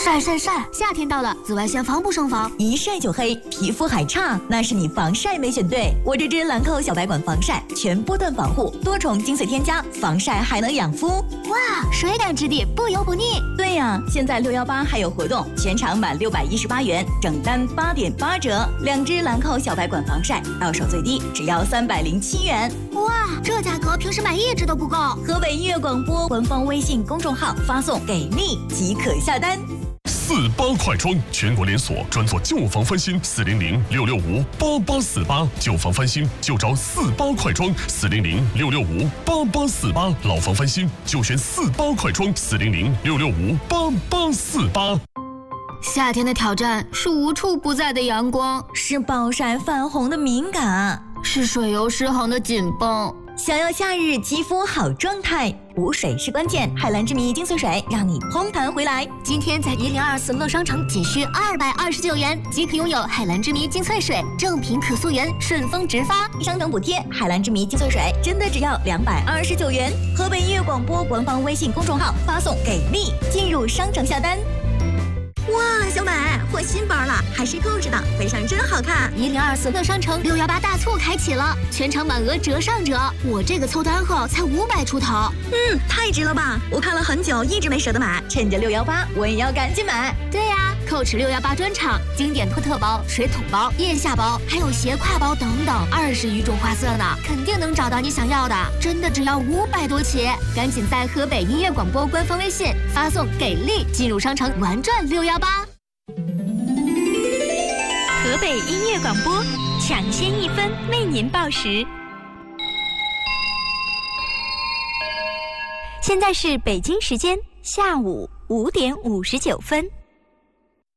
晒！夏天到了，紫外线防不胜防， 一晒就黑，皮肤还差，那是你防晒没选对。我这支兰蔻小白管防晒，全波段防护，多重精粹添加，防晒还能养肤。 哇，水感质地，不油不腻。 对呀，现在618还有活动，全场满618元，整单8.8折。2支兰蔻小白管防晒，到手最低只要307元。 哇，这价格平时买1支都不够。 河北音乐广播官方微信公众号发送给力即可下单。 48快装全国连锁，专做旧房翻新，400-665-8848，旧房翻新就找48快装，400-665-8848，老房翻新就选48快装，400-665-8848。 夏天的挑战是无处不在的阳光， 是暴晒泛红的敏感， 是水油失衡的紧绷。 想要夏日肌肤好状态，补水是关键。海蓝之谜精粹水让你嘭弹回来。 今天在1024乐商城仅需229元即可拥有海蓝之谜精粹水，正品可溯源，顺丰直发， 商城补贴。海蓝之谜精粹水真的只要229元。河北音乐广播官方微信公众号发送给力，进入商城下单。哇，小美换新包了，还是Coach的，背上真好看。 1024乐商城618大促开启了，全场满额折上折。我这个凑单后才500出头， 太值了吧！我看了很久，一直没舍得买，趁着618，我也要赶紧买。 对呀，Coach 618专场，经典托特包、水桶包、腋下包，还有斜挎包等等，20余种花色呢，肯定能找到你想要的。真的只要500多起，赶紧在河北音乐广播官方微信发送给力，进入商城玩转618。 河北音乐广播抢先1分为您报时。现在是北京时间下午5点59分。